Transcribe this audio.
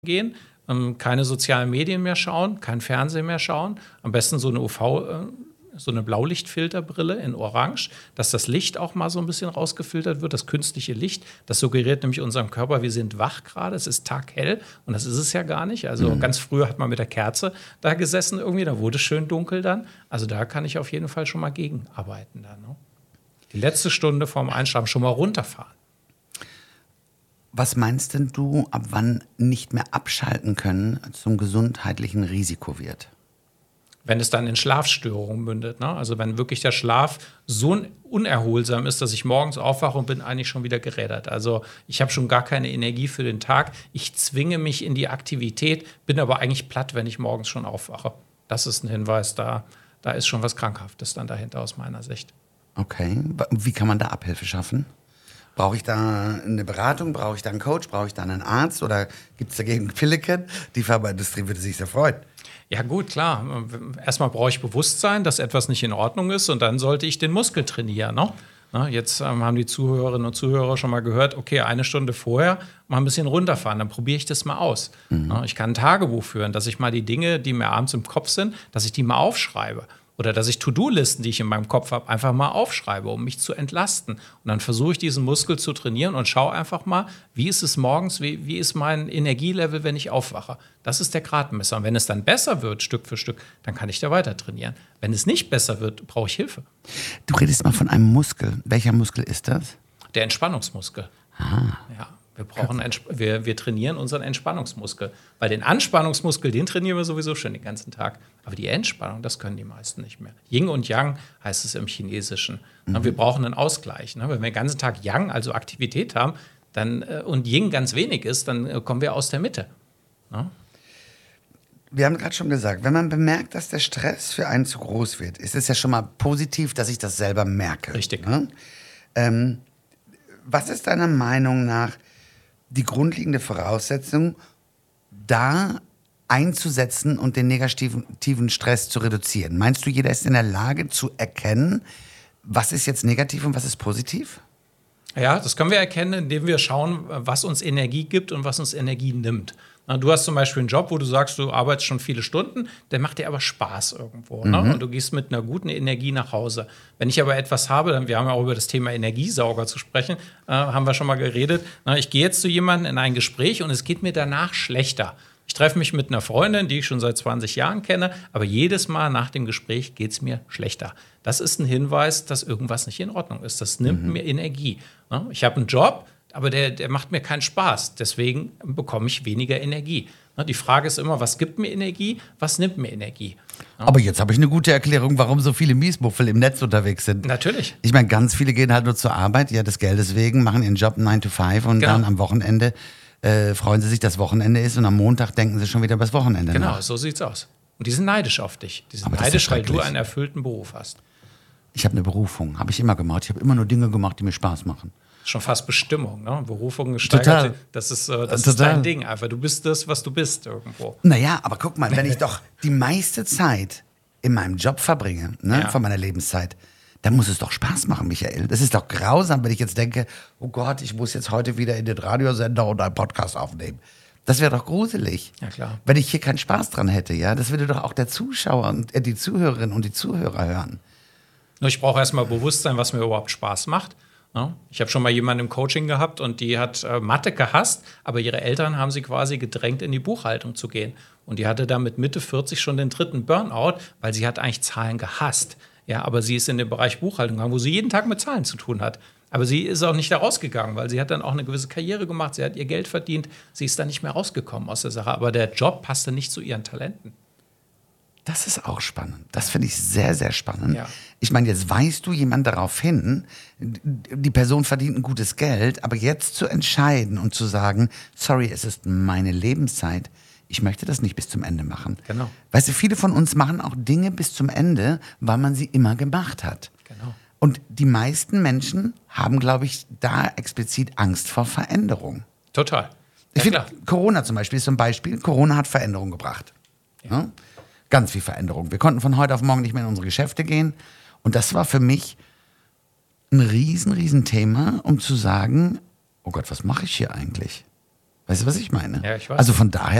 gehen, keine sozialen Medien mehr schauen, kein Fernsehen mehr schauen, am besten so eine Blaulichtfilterbrille in Orange, dass das Licht auch mal so ein bisschen rausgefiltert wird, das künstliche Licht. Das suggeriert nämlich unserem Körper, wir sind wach gerade, es ist taghell und das ist es ja gar nicht. Also ganz früher hat man mit der Kerze da gesessen irgendwie, da wurde es schön dunkel dann. Also da kann ich auf jeden Fall schon mal gegenarbeiten dann, ne? Die letzte Stunde vorm Einschlafen schon mal runterfahren. Was meinst denn du, ab wann nicht mehr abschalten können zum gesundheitlichen Risiko wird? Wenn es dann in Schlafstörungen mündet, ne? Also wenn wirklich der Schlaf so unerholsam ist, dass ich morgens aufwache und bin eigentlich schon wieder gerädert. Also ich habe schon gar keine Energie für den Tag. Ich zwinge mich in die Aktivität, bin aber eigentlich platt, wenn ich morgens schon aufwache. Das ist ein Hinweis, da ist schon was Krankhaftes dann dahinter aus meiner Sicht. Okay, wie kann man da Abhilfe schaffen? Brauche ich da eine Beratung? Brauche ich da einen Coach? Brauche ich da einen Arzt? Oder gibt es dagegen Pilleken? Die Pharmaindustrie würde sich sehr freuen. Ja gut, klar. Erstmal brauche ich Bewusstsein, dass etwas nicht in Ordnung ist und dann sollte ich den Muskel trainieren, ne? Jetzt haben die Zuhörerinnen und Zuhörer schon mal gehört, okay, eine Stunde vorher mal ein bisschen runterfahren, dann probiere ich das mal aus. Ich kann ein Tagebuch führen, dass ich mal die Dinge, die mir abends im Kopf sind, dass ich die mal aufschreibe. Oder dass ich To-Do-Listen, die ich in meinem Kopf habe, einfach mal aufschreibe, um mich zu entlasten. Und dann versuche ich, diesen Muskel zu trainieren und schaue einfach mal, wie ist es morgens, wie ist mein Energielevel, wenn ich aufwache. Das ist der Gradmesser. Und wenn es dann besser wird, Stück für Stück, dann kann ich da weiter trainieren. Wenn es nicht besser wird, brauche ich Hilfe. Du redest mal von einem Muskel. Welcher Muskel ist das? Der Entspannungsmuskel. Ah. Ja. Wir trainieren unseren Entspannungsmuskel. Weil den Anspannungsmuskel, den trainieren wir sowieso schon den ganzen Tag. Aber die Entspannung, das können die meisten nicht mehr. Yin und Yang heißt es im Chinesischen. Wir brauchen einen Ausgleich. Wenn wir den ganzen Tag Yang, also Aktivität haben, und Yin ganz wenig ist, dann kommen wir aus der Mitte. Wir haben gerade schon gesagt, wenn man bemerkt, dass der Stress für einen zu groß wird, ist es ja schon mal positiv, dass ich das selber merke. Richtig. Was ist deiner Meinung nach die grundlegende Voraussetzung, da einzusetzen und den negativen Stress zu reduzieren? Meinst du, jeder ist in der Lage zu erkennen, was ist jetzt negativ und was ist positiv? Ja, das können wir erkennen, indem wir schauen, was uns Energie gibt und was uns Energie nimmt. Du hast zum Beispiel einen Job, wo du sagst, du arbeitest schon viele Stunden, der macht dir aber Spaß irgendwo. Ne? Und du gehst mit einer guten Energie nach Hause. Wenn ich aber etwas habe, wir haben ja auch über das Thema Energiesauger zu sprechen, haben wir schon mal geredet. Ich gehe jetzt zu jemandem in ein Gespräch und es geht mir danach schlechter. Ich treffe mich mit einer Freundin, die ich schon seit 20 Jahren kenne, aber jedes Mal nach dem Gespräch geht es mir schlechter. Das ist ein Hinweis, dass irgendwas nicht in Ordnung ist. Das nimmt mir Energie. Ich habe einen Job, aber der macht mir keinen Spaß. Deswegen bekomme ich weniger Energie. Die Frage ist immer, was gibt mir Energie, was nimmt mir Energie? Aber jetzt habe ich eine gute Erklärung, warum so viele Miesmuffel im Netz unterwegs sind. Natürlich. Ich meine, ganz viele gehen halt nur zur Arbeit, ja, des Geldes wegen, machen ihren Job 9 to 5 und dann am Wochenende freuen sie sich, dass Wochenende ist und am Montag denken sie schon wieder über das Wochenende nach. Genau, so sieht's aus. Und die sind neidisch auf dich. Die sind Aber das ist neidisch, weil du schrecklich. einen erfüllten Beruf hast. Ich habe eine Berufung, habe ich immer gemacht. Ich habe immer nur Dinge gemacht, die mir Spaß machen. Schon fast Bestimmung, ne? Berufung Total. gesteigert. Das ist dein Ding einfach. Du bist das, was du bist irgendwo. Naja, aber guck mal, wenn ich doch die meiste Zeit in meinem Job verbringe, ne, von meiner Lebenszeit, dann muss es doch Spaß machen, Michael. Das ist doch grausam, wenn ich jetzt denke, oh Gott, ich muss jetzt heute wieder in den Radiosender und einen Podcast aufnehmen. Das wäre doch gruselig. Ja, klar. Wenn ich hier keinen Spaß dran hätte, ja. Das würde doch auch der Zuschauer und die Zuhörerinnen und die Zuhörer hören. Nur ich brauche erstmal Bewusstsein, was mir überhaupt Spaß macht. Ich habe schon mal jemanden im Coaching gehabt und die hat Mathe gehasst, aber ihre Eltern haben sie quasi gedrängt, in die Buchhaltung zu gehen. Und die hatte dann mit Mitte 40 schon den 3. Burnout, weil sie hat eigentlich Zahlen gehasst. Ja, aber sie ist in den Bereich Buchhaltung gegangen, wo sie jeden Tag mit Zahlen zu tun hat. Aber sie ist auch nicht da rausgegangen, weil sie hat dann auch eine gewisse Karriere gemacht, sie hat ihr Geld verdient, sie ist dann nicht mehr rausgekommen aus der Sache. Aber der Job passte nicht zu ihren Talenten. Das ist auch spannend. Das finde ich sehr, sehr spannend. Ja. Ich meine, jetzt weist du jemand darauf hin, die Person verdient ein gutes Geld, aber jetzt zu entscheiden und zu sagen, sorry, es ist meine Lebenszeit, ich möchte das nicht bis zum Ende machen. Genau. Weißt du, viele von uns machen auch Dinge bis zum Ende, weil man sie immer gemacht hat. Genau. Und die meisten Menschen haben, glaube ich, da explizit Angst vor Veränderung. Total. Ich Ja, finde, Corona zum Beispiel ist so ein Beispiel. Corona hat Veränderung gebracht. Ja? Ganz viel Veränderung. Wir konnten von heute auf morgen nicht mehr in unsere Geschäfte gehen. Und das war für mich ein riesen Thema, um zu sagen, oh Gott, was mache ich hier eigentlich? Weißt du, was ich meine? Ja, ich weiß. Also von daher